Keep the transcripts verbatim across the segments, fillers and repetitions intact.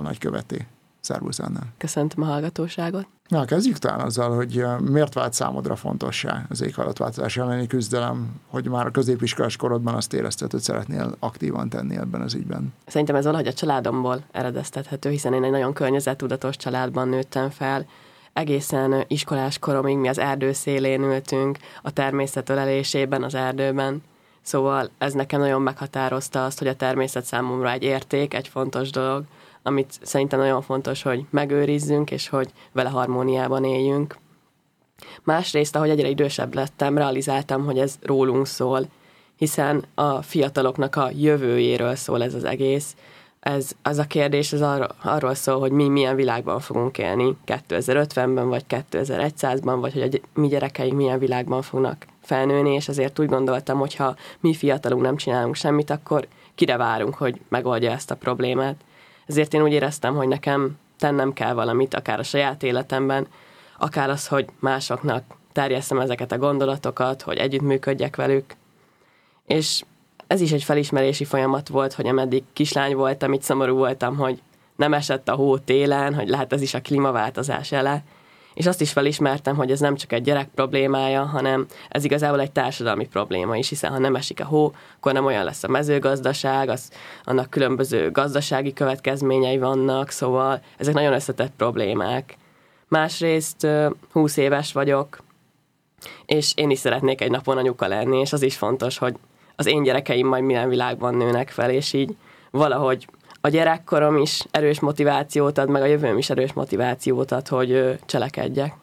nagyköveti. Szervusz, Anna. Köszöntöm a hallgatóságot. Na, kezdjük talán azzal, hogy miért vált számodra fontossá az éghajlatváltozás elleni küzdelem, hogy már a középiskolás korodban azt érezted, hogy szeretnél aktívan tenni ebben az ügyben. Szerintem ez valahogy a családomból eredeztethető, hiszen én egy nagyon környezettudatos családban nőttem fel. Egészen iskolás koromig mi az erdő szélén ültünk, a természet ölelésében, az erdőben. Szóval ez nekem nagyon meghatározta azt, hogy a természet számomra egy érték, egy fontos dolog, amit szerintem nagyon fontos, hogy megőrizzünk, és hogy vele harmóniában éljünk. Másrészt, ahogy egyre idősebb lettem, realizáltam, hogy ez rólunk szól, hiszen a fiataloknak a jövőjéről szól ez az egész. Ez, az a kérdés ez arra, arról szól, hogy mi milyen világban fogunk élni kétezer-ötvenben, vagy kétezer-százban, vagy hogy a mi gyerekeink milyen világban fognak felnőni, és azért úgy gondoltam, hogy ha mi fiatalunk nem csinálunk semmit, akkor kire várunk, hogy megoldja ezt a problémát. Ezért én úgy éreztem, hogy nekem tennem kell valamit, akár a saját életemben, akár az, hogy másoknak terjesszem ezeket a gondolatokat, hogy együttműködjek velük. És ez is egy felismerési folyamat volt, hogy ameddig kislány voltam, így szomorú voltam, hogy nem esett a hó télen, hogy lehet ez is a klímaváltozás jele. És azt is felismertem, hogy ez nem csak egy gyerek problémája, hanem ez igazából egy társadalmi probléma is, hiszen ha nem esik a hó, akkor nem olyan lesz a mezőgazdaság, az, annak különböző gazdasági következményei vannak, szóval ezek nagyon összetett problémák. Másrészt húsz éves vagyok, és én is szeretnék egy napon anyuka lenni, és az is fontos, hogy az én gyerekeim majd milyen világban nőnek fel, és így valahogy a gyerekkorom is erős motivációt ad, meg a jövőm is erős motivációt ad, hogy cselekedjek.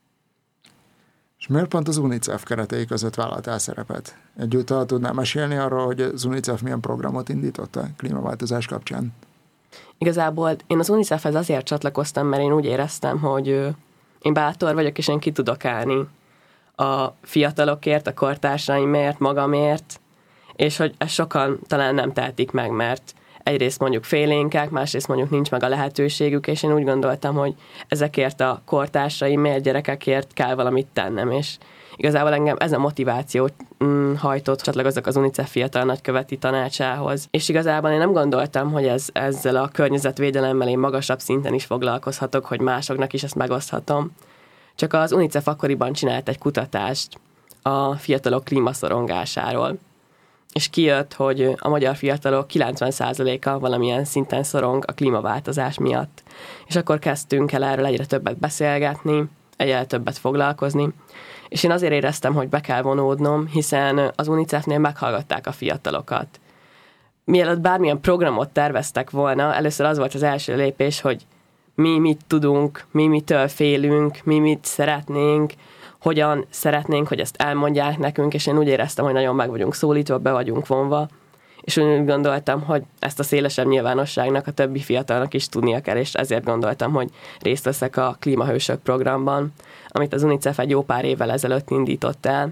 És miért pont az UNICEF keretei között vállaltál szerepet? Egyúttal tudnál mesélni arról, hogy az UNICEF milyen programot indított a klímaváltozás kapcsán? Igazából én az UNICEF-hez azért csatlakoztam, mert én úgy éreztem, hogy én bátor vagyok, és én ki tudok állni a fiatalokért, a kortársaimért, magamért, és hogy ezt sokan talán nem tehetik meg, mert egyrészt mondjuk félénkek, másrészt mondjuk nincs meg a lehetőségük, és én úgy gondoltam, hogy ezekért a kortársaimért, gyerekekért kell valamit tennem, és igazából engem ez a motiváció mm, hajtott, csatlakozok az UNICEF fiatal nagyköveti tanácsához, és igazából én nem gondoltam, hogy ez, ezzel a környezetvédelemmel én magasabb szinten is foglalkozhatok, hogy másoknak is ezt megoszthatom. Csak az UNICEF akkoriban csinált egy kutatást a fiatalok klímaszorongásáról, és kijött, hogy a magyar fiatalok kilencven százaléka valamilyen szinten szorong a klímaváltozás miatt. És akkor kezdtünk el erről egyre többet beszélgetni, egyre többet foglalkozni, és én azért éreztem, hogy be kell vonódnom, hiszen az UNICEF-nél meghallgatták a fiatalokat. Mielőtt bármilyen programot terveztek volna, először az volt az első lépés, hogy mi mit tudunk, mi mitől félünk, mi mit szeretnénk, hogyan szeretnénk, hogy ezt elmondják nekünk, és én úgy éreztem, hogy nagyon meg vagyunk szólítva, be vagyunk vonva, és úgy gondoltam, hogy ezt a szélesebb nyilvánosságnak, a többi fiatalnak is tudnia kell, és ezért gondoltam, hogy részt veszek a Klímahősök programban, amit az UNICEF egy jó pár évvel ezelőtt indított el.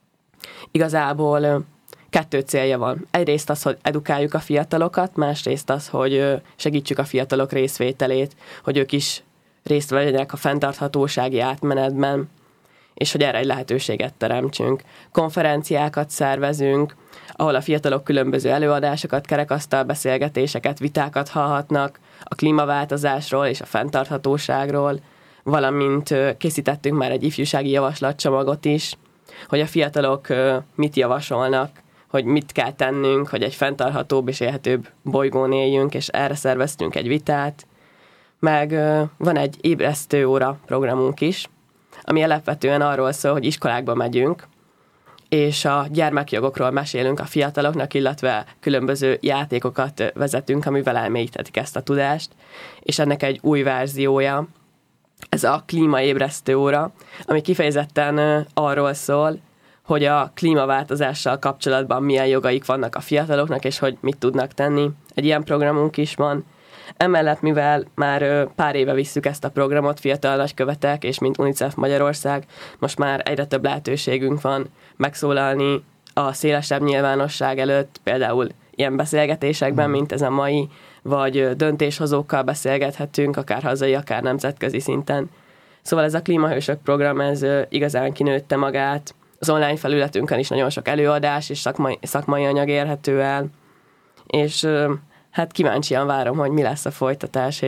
Igazából kettő célja van. Egyrészt az, hogy edukáljuk a fiatalokat, másrészt az, hogy segítsük a fiatalok részvételét, hogy ők is részt vegyenek a fenntarthatósági átmenetben, és hogy erre egy lehetőséget teremtsünk. Konferenciákat szervezünk, ahol a fiatalok különböző előadásokat, kerekasztal beszélgetéseket, vitákat hallhatnak a klímaváltozásról és a fenntarthatóságról, valamint készítettünk már egy ifjúsági javaslatcsomagot is, hogy a fiatalok mit javasolnak, hogy mit kell tennünk, hogy egy fenntarthatóbb és élhetőbb bolygón éljünk, és erre szerveztünk egy vitát. Meg van egy ébresztő óra programunk is, ami alapvetően arról szól, hogy iskolákba megyünk, és a gyermekjogokról mesélünk a fiataloknak, illetve különböző játékokat vezetünk, amivel elmélyítetik ezt a tudást, és ennek egy új verziója, ez a klímaébresztő óra, ami kifejezetten arról szól, hogy a klímaváltozással kapcsolatban milyen jogaik vannak a fiataloknak, és hogy mit tudnak tenni. Egy ilyen programunk is van. Emellett, mivel már pár éve visszük ezt a programot, fiatal nagykövetek, és mint UNICEF Magyarország, most már egyre több lehetőségünk van megszólalni a szélesebb nyilvánosság előtt, például ilyen beszélgetésekben, mint ez a mai, vagy döntéshozókkal beszélgethetünk, akár hazai, akár nemzetközi szinten. Szóval ez a Klímahősök program, ez igazán kinőtte magát. Az online felületünkön is nagyon sok előadás és szakmai, szakmai anyag érhető el, és hát kíváncsian várom, hogy mi lesz a folytatás.